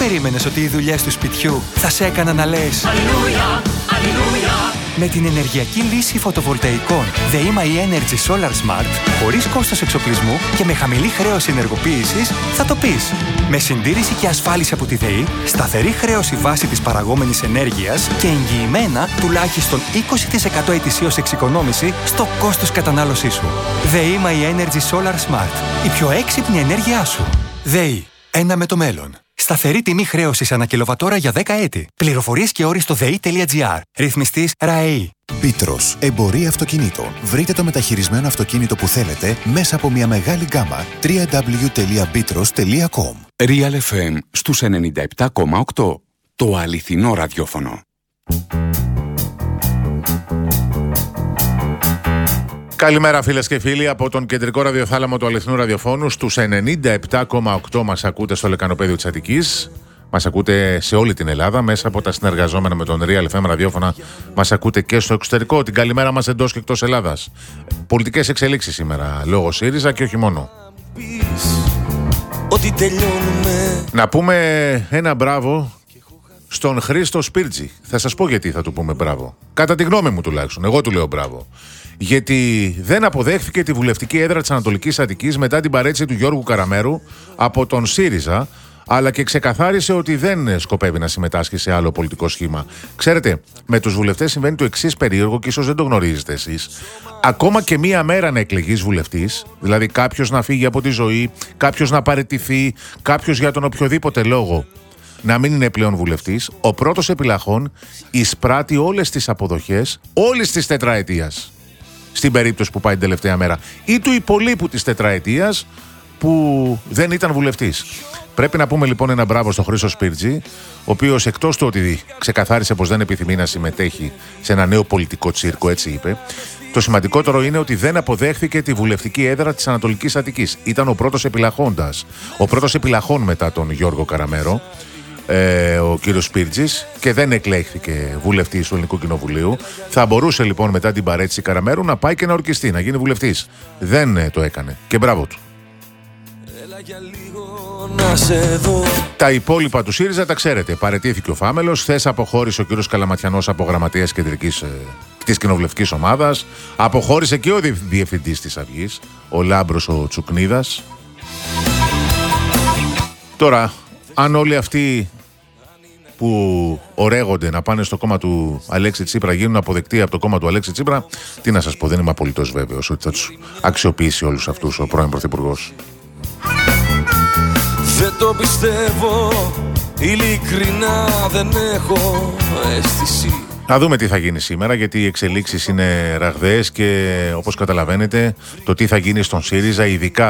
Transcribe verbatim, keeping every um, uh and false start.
περίμενες ότι οι δουλειές του σπιτιού θα σε έκαναν να λες Αλληλούια, Αλληλούια? Με την ενεργειακή λύση φωτοβολταϊκών ΔΕΗ My Energy Solar Smart, χωρίς κόστος εξοπλισμού και με χαμηλή χρέωση ενεργοποίησης, θα το πεις. Με συντήρηση και ασφάλιση από τη ΔΕΗ, σταθερή χρέωση βάση της παραγόμενης ενέργειας και εγγυημένα τουλάχιστον είκοσι τοις εκατό ετησίως εξοικονόμηση στο κόστος κατανάλωσής σου. ΔΕΗ My Energy Solar Smart. Η πιο έξυπνη ενέργειά σου. ΔΕΗ. Ένα με το μέλλον. Σταθερή τιμή χρέωσης ανά κιλοβατόρα για δέκα έτη. Πληροφορίες και όροι στο δέι τελεία τζι άρ. Ρυθμιστής ΡΑΕΗ. Μπίτρος, εμπορία αυτοκινήτων. Βρείτε το μεταχειρισμένο αυτοκίνητο που θέλετε μέσα από μια μεγάλη γκάμα. double-u double-u double-u τελεία μπίτρος τελεία κομ. Real εφ εμ στους ενενήντα επτά κόμμα οκτώ. Το αληθινό ραδιόφωνο. Καλημέρα φίλες και φίλοι από τον κεντρικό ραδιοθάλαμο του αληθινού ραδιοφώνου. Στους ενενήντα επτά κόμμα οκτώ μας ακούτε στο λεκανοπέδιο της Αττικής. Μας ακούτε σε όλη την Ελλάδα μέσα από τα συνεργαζόμενα με τον Real εφ εμ ραδιόφωνα. Μας ακούτε και στο εξωτερικό. Την καλημέρα μας εντός και εκτός Ελλάδας. Πολιτικές εξελίξεις σήμερα λόγω ΣΥΡΙΖΑ και όχι μόνο. Να πούμε ένα μπράβο στον Χρήστο Σπίρτζη. Θα σας πω γιατί θα του πούμε μπράβο. Κατά τη γνώμη μου τουλάχιστον. Εγώ του λέω μπράβο. Γιατί δεν αποδέχθηκε τη βουλευτική έδρα της Ανατολικής Αττικής μετά την παρέτηση του Γιώργου Καραμέρου από τον ΣΥΡΙΖΑ, αλλά και ξεκαθάρισε ότι δεν σκοπεύει να συμμετάσχει σε άλλο πολιτικό σχήμα. Ξέρετε, με τους βουλευτές συμβαίνει το εξής περίεργο και ίσως δεν το γνωρίζετε εσείς. Ακόμα και μία μέρα να εκλεγείς βουλευτής, δηλαδή κάποιος να φύγει από τη ζωή, κάποιος να παραιτηθεί, κάποιος για τον οποιοδήποτε λόγο να μην είναι πλέον βουλευτής, ο πρώτος επιλαχών εισπράττει όλες τις αποδοχές όλης της τετραετίας. Στην περίπτωση που πάει την τελευταία μέρα, ή του υπολείπου της τετραετίας που δεν ήταν βουλευτής. Πρέπει να πούμε λοιπόν ένα μπράβο στον Χρήστο Σπίρτζη, ο οποίος εκτός του ότι ξεκαθάρισε πως δεν επιθυμεί να συμμετέχει σε ένα νέο πολιτικό τσίρκο, έτσι είπε, το σημαντικότερο είναι ότι δεν αποδέχθηκε τη βουλευτική έδρα της Ανατολικής Αττικής. Ήταν ο πρώτος επιλαχόντας, ο πρώτος επιλαχών μετά τον Γιώργο Καραμέρο, Ε, ο κύριος Σπίρτζης, και δεν εκλέχθηκε βουλευτής του Ελληνικού Κοινοβουλίου. Θα μπορούσε λοιπόν μετά την παρέτηση Καραμέρου να πάει και να ορκιστεί, να γίνει βουλευτής. Δεν ε, το έκανε και μπράβο του. Τα υπόλοιπα του ΣΥΡΙΖΑ τα ξέρετε. Παραιτήθηκε ο Φάμελος, χθες αποχώρησε ο κύριος Καλαματιανός από γραμματέας κεντρικής ε, της κοινοβουλευτικής ομάδας. Αποχώρησε και ο διευθυντής της Αυγής, ο Λάμπρος ο Τσουκνίδας. Τώρα, αν όλοι αυτοί που ωραίγονται να πάνε στο κόμμα του Αλέξη Τσίπρα γίνουν αποδεκτοί από το κόμμα του Αλέξη Τσίπρα, τι να σας πω, δεν είμαι απολύτως βέβαιος ότι θα τους αξιοποιήσει όλους αυτούς ο πρώην Πρωθυπουργός. Δεν το πιστεύω, ειλικρινά δεν έχω αίσθηση. Να δούμε τι θα γίνει σήμερα, γιατί οι εξελίξεις είναι ραγδαίες και όπως καταλαβαίνετε το τι θα γίνει στον ΣΥΡΙΖΑ, ειδικά